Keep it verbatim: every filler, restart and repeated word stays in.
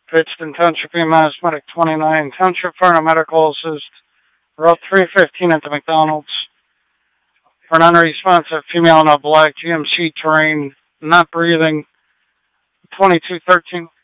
Pittston Township E M S Medic twenty-nine. Township Fire and Medical Assist. Route three fifteen at the McDonald's. For non-responsive female in a black G M C terrain, not breathing. twenty-two thirteen.